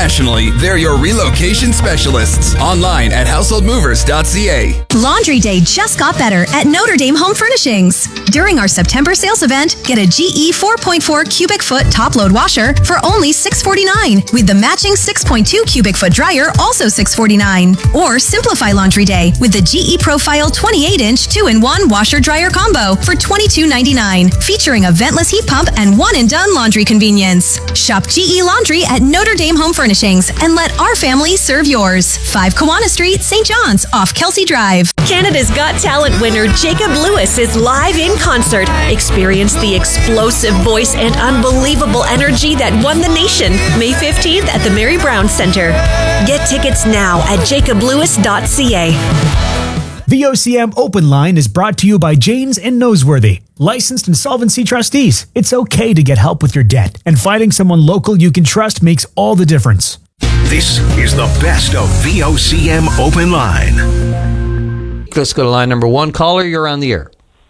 nationally, they're your relocation specialists. Online at householdmovers.ca. Laundry Day just got better at Notre Dame Home Furnishings. During our September sales event, get a GE 4.4 cubic foot top load washer for only $649, with the matching 6.2 cubic foot dryer also $649. Or simplify Laundry Day with the GE Profile 28-inch 2-in-1 washer dryer combo for $22.99, featuring a ventless heat pump and one-and-done laundry convenience. Shop GE Laundry at Notre Dame Home Furnishings and let our family serve yours. 5 Kiwanis Street, St. John's, off Kelsey Drive. Canada's Got Talent winner Jacob Lewis is live in concert. Experience the explosive voice and unbelievable energy that won the nation. May 15th at the Mary Brown Centre. Get tickets now at jacoblewis.ca. The OCM Open Line is brought to you by Janes and Noseworthy, licensed insolvency trustees. It's okay to get help with your debt, and finding someone local you can trust makes all the difference. This is the best of VOCM Open Line. Let's go to line number 1. Caller, you're on the air.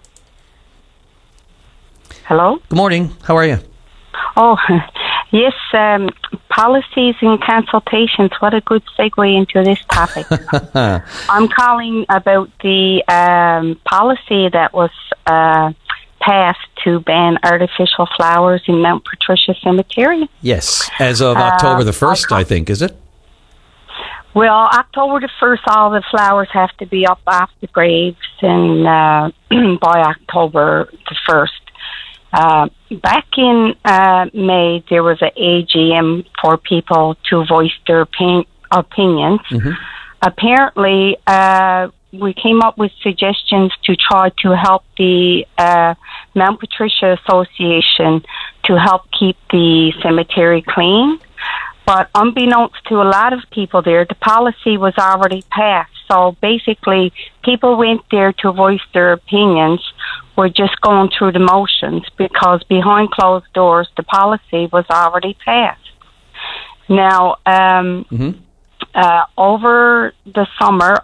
Hello? Good morning. How are you? Oh, yes, policies and consultations. What a good segue into this topic. I'm calling about the policy that was passed to ban artificial flowers in Mount Patricia Cemetery. Yes, as of October the 1st, I think, is it? Well, October the 1st, all the flowers have to be up off the graves, and by October the 1st. Back in May, there was an AGM for people to voice their opinions. Mm-hmm. Apparently, we came up with suggestions to try to help the Mount Patricia Association to help keep the cemetery clean. But unbeknownst to a lot of people there, the policy was already passed. So basically, people went there to voice their opinions. We're just going through the motions because behind closed doors, the policy was already passed. Now, over the summer,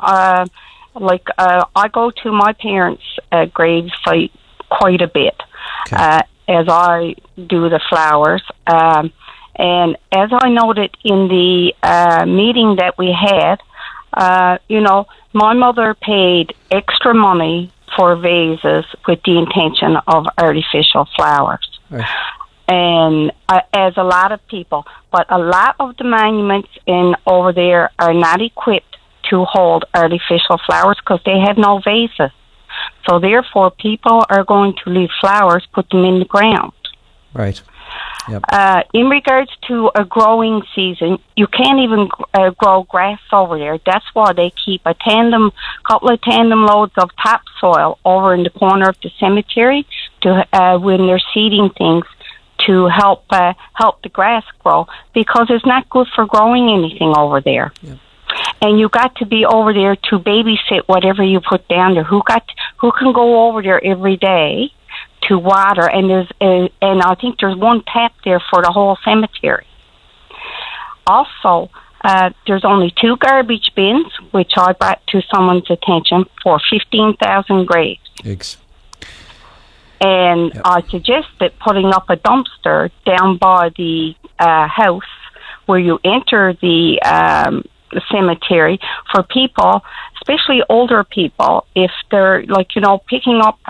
I go to my parents' grave site quite a bit as I do the flowers. And as I noted in the meeting that we had, my mother paid extra money for vases with the intention of artificial flowers. Right. And as a lot of people, but a lot of the monuments over there are not equipped to hold artificial flowers because they have no vases. So therefore, people are going to leave flowers, put them in the ground. Right. Yep. In regards to a growing season, you can't even grow grass over there. That's why they keep a couple of tandem loads of topsoil over in the corner of the cemetery to when they're seeding things to help the grass grow, because it's not good for growing anything over there. Yep. And you got to be over there to babysit whatever you put down there. Who can go over there every day to water? And I think there's one tap there for the whole cemetery. Also, there's only 2 garbage bins, which I brought to someone's attention, for 15,000 graves. Thanks. And yep. I suggested putting up a dumpster down by the house where you enter the cemetery for people, especially older people, if they're picking up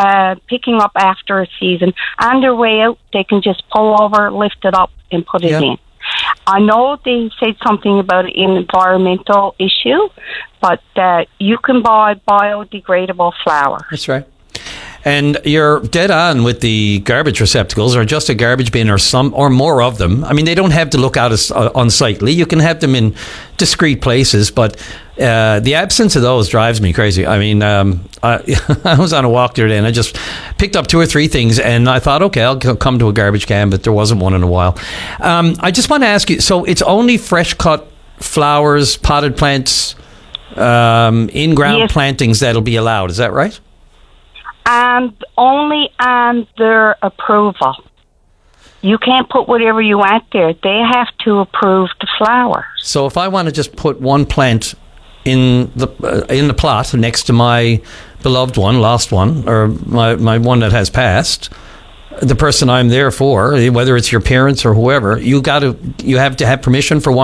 after a season, on their way out they can just pull over, lift it up and put it in. I know they said something about an environmental issue, but you can buy biodegradable flowers. That's right. And you're dead on with the garbage receptacles, or just a garbage bin, or some or more of them. I mean, they don't have to look out as unsightly. You can have them in discreet places, but the absence of those drives me crazy. I mean, I was on a walk the other day, and I just picked up 2 or 3 things, and I thought, okay, I'll come to a garbage can, but there wasn't one in a while. I just want to ask you, so it's only fresh cut flowers, potted plants, in-ground plantings that'll be allowed, is that right? And only on their approval. You can't put whatever you want there. They have to approve the flowers. So if I want to just put one plant in the plot next to my beloved one, lost one, or my one that has passed, the person I'm there for, whether it's your parents or whoever, you have to have permission for one